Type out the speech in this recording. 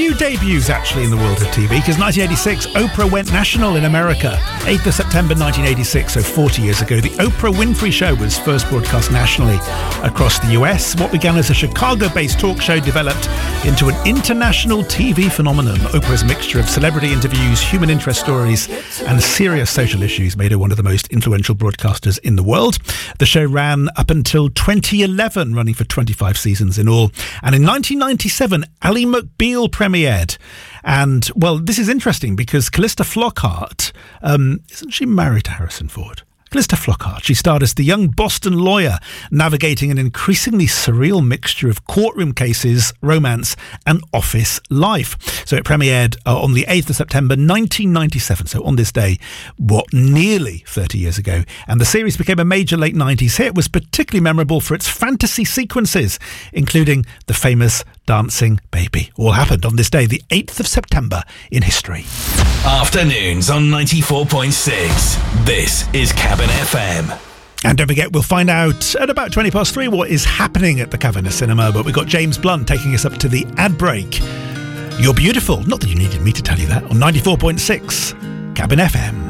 few debuts actually in the world of TV, because 1986, Oprah went national in America. 8th of September 1986, so 40 years ago, the Oprah Winfrey Show was first broadcast nationally across the US. What began as a Chicago-based talk show developed into an international TV phenomenon. Oprah's mixture of celebrity interviews, human interest stories, and serious social issues made her one of the most influential broadcasters in the world. The show ran up until 2011, running for 25 seasons in all. And in 1997, Ally McBeal premiered. And, well, this is interesting because Callista Flockhart, isn't she married to Harrison Ford? Callista Flockhart. She starred as the young Boston lawyer navigating an increasingly surreal mixture of courtroom cases, romance and office life. So it premiered on the 8th of September 1997, so on this day, nearly 30 years ago. And the series became a major late 90s hit. Was particularly memorable for its fantasy sequences, including the famous Dancing Baby. All happened on this day, the 8th of September in history. Afternoons on 94.6. This is Cabin FM. And don't forget, we'll find out at about 3:20 what is happening at the Cavern Cinema. But we've got James Blunt taking us up to the ad break. You're beautiful. Not that you needed me to tell you that. On 94.6 Cabin FM.